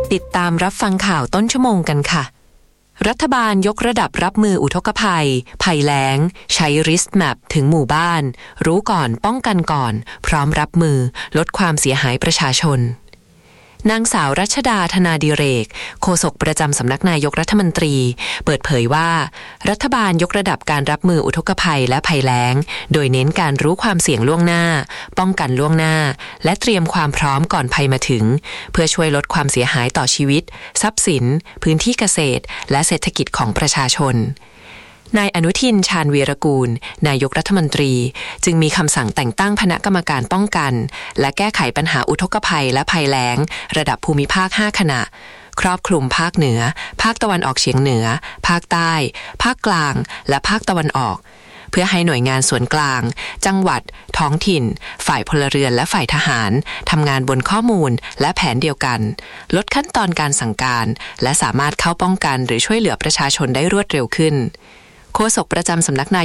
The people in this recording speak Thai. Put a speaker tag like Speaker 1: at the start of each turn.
Speaker 1: ติดตามรับฟังข่าวต้นชั่วโมงกันค่ะรัฐบาลยกระดับรับมืออุทกภัยภัยแล้งใช้ Risk Map ถึงหมู่บ้านรู้ก่อนป้องกันก่อนพร้อมรับมือลดความเสียหายประชาชนนางสาวรัชดาธนาดิเรกโฆษกประจำสำนักนายกรัฐมนตรีเปิดเผยว่ารัฐบาลยกระดับการรับมืออุทกภัยและภัยแล้งโดยเน้นการรู้ความเสี่ยงล่วงหน้าป้องกันล่วงหน้าและเตรียมความพร้อมก่อนภัยมาถึงเพื่อช่วยลดความเสียหายต่อชีวิตทรัพย์สินพื้นที่เกษตรและเศรษฐกิจของประชาชนนายอนุทินชาญวีรกูลนายกรัฐมนตรีจึงมีคำสั่งแต่งตั้งคณะกรรมการป้องกันและแก้ไขปัญหาอุทกภัยและภัยแล้งระดับภูมิภาค5คณะครอบคลุมภาคเหนือภาคตะวันออกเฉียงเหนือภาคใต้ภาคกลางและภาคตะวันออกเพื่อให้หน่วยงานส่วนกลางจังหวัดท้องถิ่นฝ่ายพลเรือนและฝ่ายทหารทำงานบนข้อมูลและแผนเดียวกันลดขั้นตอนการสั่งการและสามารถเข้าป้องกันหรือช่วยเหลือประชาชนได้รวดเร็วขึ้นโฆษกประจำสำนักนาย